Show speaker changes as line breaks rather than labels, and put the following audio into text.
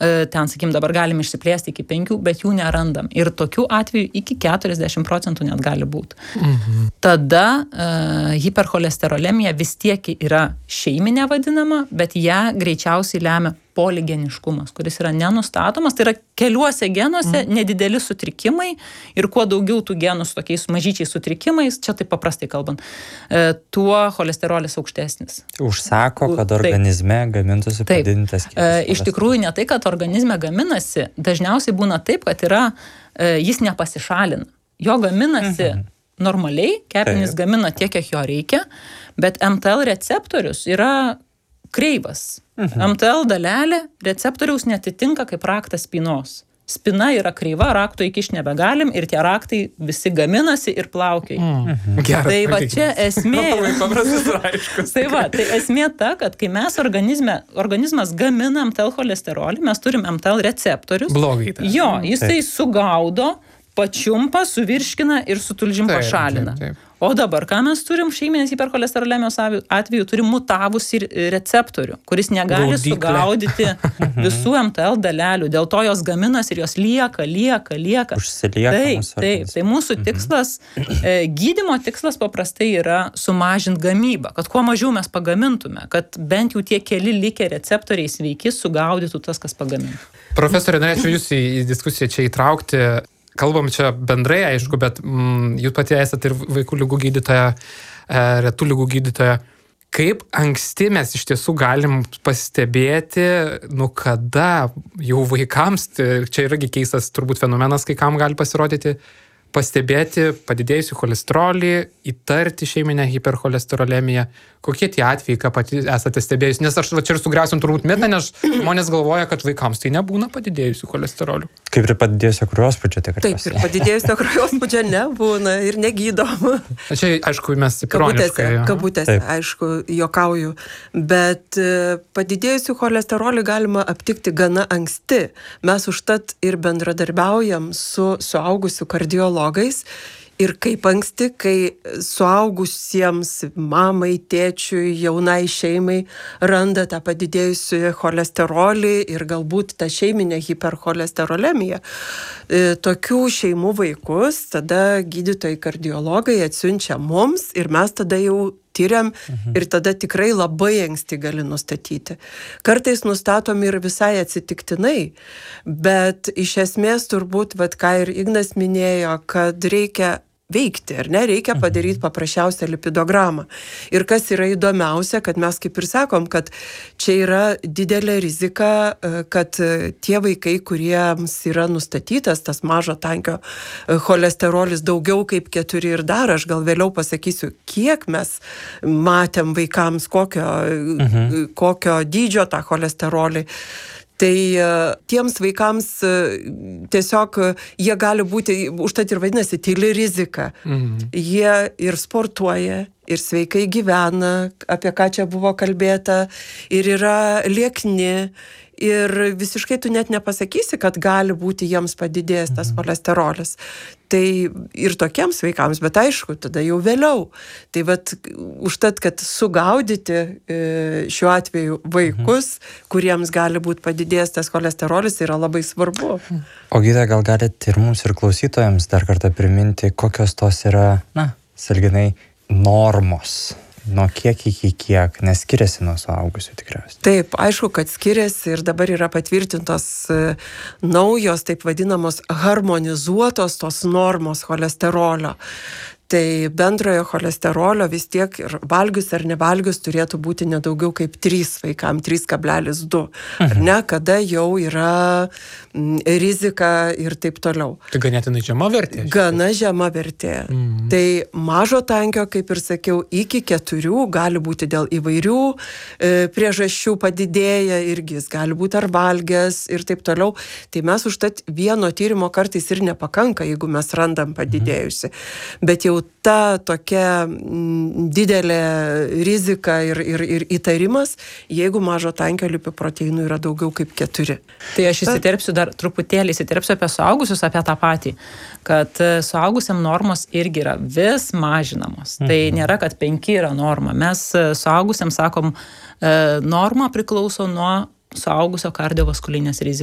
ten, sakykim, dabar galim išsiplėsti iki 5, bet jų nerandam. Ir tokių atvejų iki 40% net gali būti. Tada hipercholesterolemija vis tiek yra šeiminė vadinama, bet ją greičiausiai lemia poligeniškumas, kuris yra nenustatomas, tai yra keliuose genuose nedideli sutrikimai ir kuo daugiau tų genų su tokiais mažyčiais sutrikimais, čia taip paprastai kalbant, tuo cholesterolis aukštesnis.
Užsako, kad organizme gamintųsi padidintas kiekis.
Iš tikrųjų ne tai, kad organizme gaminasi, dažniausiai būna taip, kad jis nepasišalina. Jo gaminasi normaliai, kepenys gamina tiek, kiek jo reikia, bet MTL receptorius yra kreivas. MTL dalelė receptoriaus netitinka kaip raktas spynos. Spina yra kreiva, rakto įkišti nebegalim ir tie raktai visi gaminasi ir plaukiai. Tai va čia esmė. Tai va, tai esmė ta, kad kai mes organizmas gamina MTL cholesterolį, mes turim MTL receptorius.
Blogai.
Jo, jisai sugaudo, pačiumpa, suvirškina ir su tulžim pašalina. O dabar, ką mes turim šeiminės hipercholesterolemijos atveju, turim mutavusį receptorių, kuris negali sugaudyti visų MTL dalelių, dėl to jos gaminasi ir jos lieka.
Užsilieka.
Taip. Tai mūsų tikslas, gydymo tikslas paprastai yra sumažinti gamybą, kad kuo mažiau mes pagamintume, kad bent jau tie keli likę receptoriai sveiki sugaudytų tas, kas pagaminta.
Profesorė, norėčiau jūs į diskusiją čia įtraukti. Kalbam čia bendrai, aišku, bet jūs pati esate ir vaikų ligų gydytoja, retų ligų gydytoja. Kaip anksti mes iš tiesų galim pastebėti, kada jau vaikams, čia irgi keistas turbūt fenomenas, kai kam gali pasirodyti, pastebėti padidėjusių cholesterolį, įtarti šeiminę hipercholesterolemiją. Kokie tie atvejai, ką pati esate stebėjus? Nes aš čia ir sugriausim turbūt mitą, nes žmonės galvoja, kad vaikams tai nebūna padidėjusių cholesterolių.
Kaip ir padidėjusio kraujospūdžio tikrai.
Taip, ir padidėjusio kraujospūdžio nebūna ir negydom.
Čia, aišku, mes ironiškai.
Kabutėse, aišku, juokauju. Bet padidėjusių cholesterolį galima aptikti gana anksti. Mes užtat ir bendradarbiaujam su suaugusių kardiologais. Ir kaip anksti, kai suaugusiems mamai, tėčiui, jaunai šeimai randa tą padidėjusią cholesterolį ir galbūt tą šeiminę hipercholesterolemiją. Tokių šeimų vaikus tada gydytojai kardiologai atsiunčia mums ir mes tada jau tyriam ir tada tikrai labai anksti gali nustatyti. Kartais nustatom ir visai atsitiktinai, bet iš esmės turbūt, ką ir Ignas minėjo, kad reikia veikti, ar ne? Reikia padaryti paprasčiausią lipidogramą. Ir kas yra įdomiausia, kad mes kaip ir sakom, kad čia yra didelė rizika, kad tie vaikai, kuriems yra nustatytas tas mažo tankio cholesterolis daugiau kaip 4 ir dar, aš gal vėliau pasakysiu, kiek mes matėm vaikams, kokio dydžio tą cholesterolį. Tai tiems vaikams tiesiog jie gali būti, užtat ir vadinasi, tyli rizika. Jie ir sportuoja, ir sveikai gyvena, apie ką čia buvo kalbėta, ir yra liekni. Ir visiškai tu net nepasakysi, kad gali būti jiems padidėjęs tas cholesterolis. Tai ir tokiems vaikams, bet aišku, tada jau vėliau. Tai užtat, kad sugaudyti šiuo atveju vaikus, kuriems gali būti padidėjęs tas cholesterolis, yra labai svarbu.
O gydytoja, gal galite ir mums ir klausytojams dar kartą priminti, kokios tos yra, sąlyginai, normos. Nuo kiek iki kiek, nes skiriasi nuo suaugusių tikriausiai.
Taip, aišku, kad skiriasi ir dabar yra patvirtintos naujos, taip vadinamos harmonizuotos tos normos cholesterolio. Tai bendrojo cholesterolio vis tiek ir valgius ar nevalgius turėtų būti nedaugiau kaip 3 vaikam, 3,2. Ar ne, kada jau yra rizika ir taip toliau.
Tai ganėtinai žema vertė?
Gana žema vertė. Tai mažo tankio, kaip ir sakiau, iki 4 gali būti dėl įvairių priežasčių padidėja irgi, jis gali būti ar valgęs ir taip toliau. Tai mes užtat vieno tyrimo kartais ir nepakanka, jeigu mes randam padidėjusi. Bet jau ta tokia didelė rizika ir įtarimas, jeigu mažo tankio lipoproteinų yra daugiau kaip 4.
Tai aš įsiterpsiu dar truputėlį, apie suaugusius, apie tą patį, kad suaugusiam normos irgi yra vis mažinamos. Tai nėra, kad 5 yra norma. Mes suaugusiam sakom, norma priklauso nuo suaugusio kardiovaskulinės rizikos.